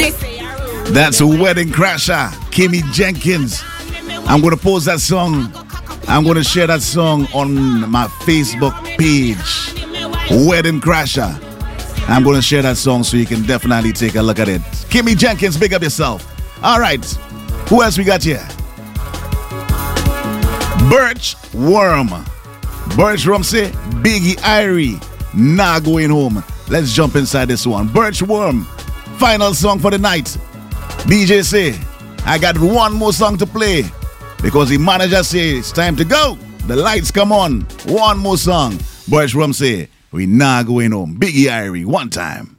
That's a Wedding Crasher, Kimmy Jenkins. I'm going to post that song. I'm going to share that song on my Facebook page. Wedding Crasher. I'm going to share that song so you can definitely take a look at it. Kimmy Jenkins, big up yourself. All right. Who else we got here? Birch Worm. Birch Worm say, Biggie Irie, nah going home. Let's jump inside this one. Birch Worm, final song for the night. BJ say, I got one more song to play because the manager say it's time to go. The lights come on. One more song. Birch Worm say, we nah going home. Biggie Irie, one time.